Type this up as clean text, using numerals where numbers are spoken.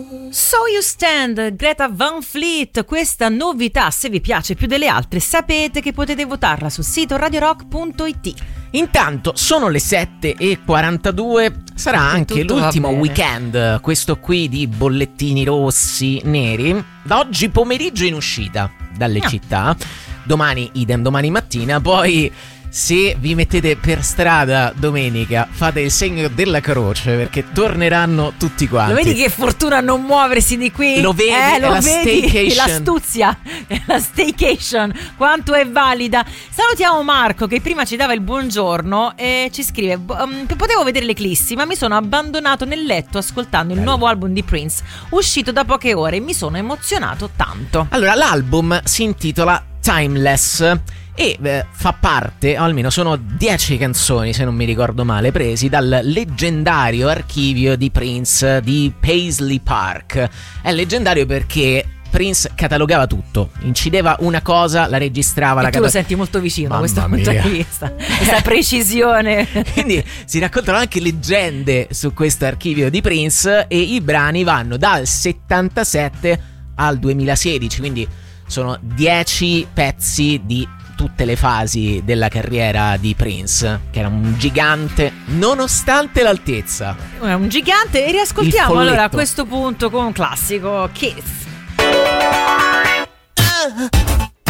So You Stand, Greta Van Fleet. Questa novità, se vi piace più delle altre, sapete che potete votarla sul sito radiorock.it. Intanto sono le 7:42, sarà anche l'ultimo weekend, questo qui di bollettini rossi, neri, da oggi pomeriggio in uscita dalle città, domani idem, domani mattina, poi se vi mettete per strada domenica fate il segno della croce perché torneranno tutti quanti. Lo vedi che fortuna non muoversi di qui? Lo vedi? Lo la vedi? staycation. L'astuzia, la staycation, quanto è valida. Salutiamo Marco che prima ci dava il buongiorno e ci scrive: potevo vedere l'eclissi ma mi sono abbandonato nel letto ascoltando il nuovo album di Prince uscito da poche ore e mi sono emozionato tanto. Allora, l'album si intitola Timeless e fa parte, o almeno sono 10 canzoni se non mi ricordo male, presi dal leggendario archivio di Prince di Paisley Park. È leggendario perché Prince catalogava tutto, incideva una cosa, la registrava, e la tu lo senti molto vicino da questo punto di vista, questa precisione. Quindi si raccontano anche leggende su questo archivio di Prince e i brani vanno dal 77 al 2016, quindi sono 10 pezzi di tutte le fasi della carriera di Prince, che era un gigante nonostante l'altezza. Un gigante. E riascoltiamo allora a questo punto con un classico, Kiss.